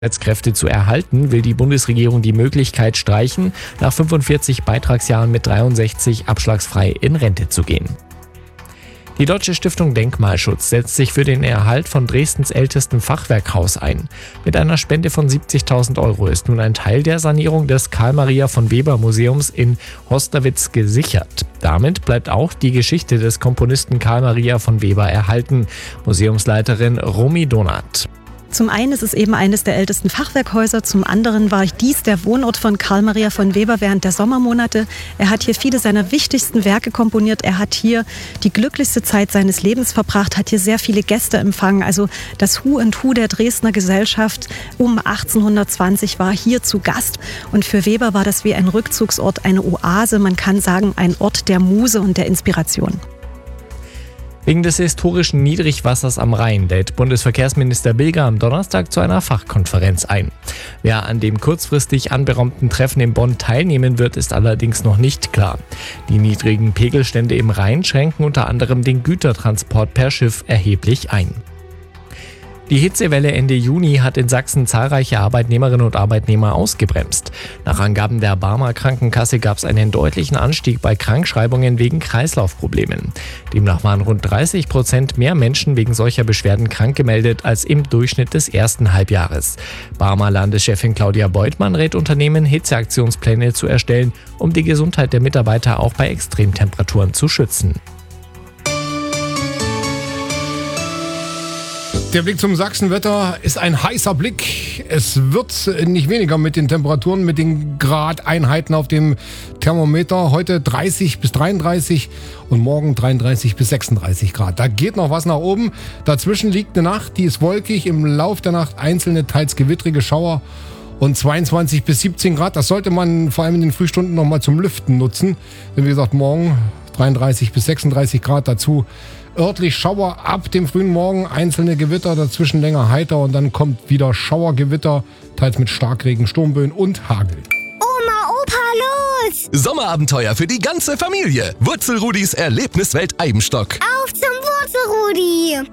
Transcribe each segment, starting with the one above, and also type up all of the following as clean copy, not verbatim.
Arbeitskräfte zu erhalten, will die Bundesregierung die Möglichkeit streichen, nach 45 Beitragsjahren mit 63 abschlagsfrei in Rente zu gehen. Die Deutsche Stiftung Denkmalschutz setzt sich für den Erhalt von Dresdens ältestem Fachwerkhaus ein. Mit einer Spende von 70.000 € ist nun ein Teil der Sanierung des Karl-Maria-von-Weber-Museums in Hosterwitz gesichert. Damit bleibt auch die Geschichte des Komponisten Karl Maria von Weber erhalten. Museumsleiterin Romy Donath. Zum einen ist es eben eines der ältesten Fachwerkhäuser, zum anderen war dies der Wohnort von Karl Maria von Weber während der Sommermonate. Er hat hier viele seiner wichtigsten Werke komponiert, er hat hier die glücklichste Zeit seines Lebens verbracht, hat hier sehr viele Gäste empfangen. Also das Who and Who der Dresdner Gesellschaft um 1820 war hier zu Gast. Und für Weber war das wie ein Rückzugsort, eine Oase, man kann sagen ein Ort der Muse und der Inspiration. Wegen des historischen Niedrigwassers am Rhein lädt Bundesverkehrsminister Bilger am Donnerstag zu einer Fachkonferenz ein. Wer an dem kurzfristig anberaumten Treffen in Bonn teilnehmen wird, ist allerdings noch nicht klar. Die niedrigen Pegelstände im Rhein schränken unter anderem den Gütertransport per Schiff erheblich ein. Die Hitzewelle Ende Juni hat in Sachsen zahlreiche Arbeitnehmerinnen und Arbeitnehmer ausgebremst. Nach Angaben der Barmer Krankenkasse gab es einen deutlichen Anstieg bei Krankschreibungen wegen Kreislaufproblemen. Demnach waren rund 30% mehr Menschen wegen solcher Beschwerden krank gemeldet als im Durchschnitt des ersten Halbjahres. Barmer Landeschefin Claudia Beutmann rät Unternehmen, Hitzeaktionspläne zu erstellen, um die Gesundheit der Mitarbeiter auch bei Extremtemperaturen zu schützen. Der Blick zum Sachsenwetter ist ein heißer Blick. Es wird nicht weniger mit den Temperaturen, mit den Gradeinheiten auf dem Thermometer. Heute 30 bis 33 und morgen 33 bis 36 Grad. Da geht noch was nach oben. Dazwischen liegt eine Nacht, die ist wolkig. Im Lauf der Nacht einzelne, teils gewittrige Schauer und 22 bis 17 Grad. Das sollte man vor allem in den Frühstunden nochmal zum Lüften nutzen. Denn wie gesagt, morgen 33 bis 36 Grad dazu. Örtlich Schauer ab dem frühen Morgen, einzelne Gewitter, dazwischen länger heiter und dann kommt wieder Schauergewitter, teils mit Starkregen, Sturmböen und Hagel. Oma, Opa, los! Sommerabenteuer für die ganze Familie. Wurzelrudis Erlebniswelt Eibenstock. Auf zum Wurzelrudi!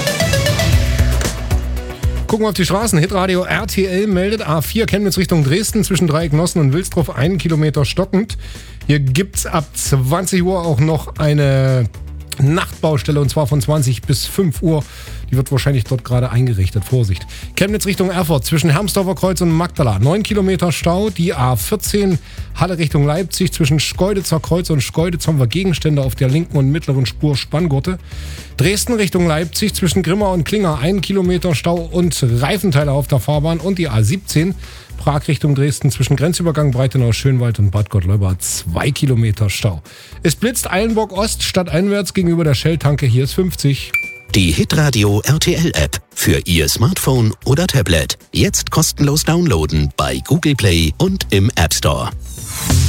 Gucken wir auf die Straßen. Hitradio RTL meldet A4 Chemnitz Richtung Dresden zwischen Dreiecknossen und Wilsdorf 1 Kilometer stockend. Hier gibt's ab 20 Uhr auch noch eine Nachtbaustelle und zwar von 20 bis 5 Uhr. Die wird wahrscheinlich dort gerade eingerichtet. Vorsicht. Chemnitz Richtung Erfurt zwischen Hermsdorfer Kreuz und Magdala. 9 Kilometer Stau. Die A14 Halle Richtung Leipzig zwischen Schkeuditzer Kreuz und Schkeuditz haben wir Gegenstände auf der linken und mittleren Spur Spanngurte. Dresden Richtung Leipzig zwischen Grimma und Klinger 1 Kilometer Stau und Reifenteile auf der Fahrbahn. Und die A17 Prag Richtung Dresden zwischen Grenzübergang Breitenau-Schönwald und Bad Gottleuba 2 Kilometer Stau. Es blitzt Eilenburg Ost stadteinwärts gegenüber der Shell-Tanke. Hier ist 50. Die Hitradio RTL App für Ihr Smartphone oder Tablet. Jetzt kostenlos downloaden bei Google Play und im App Store.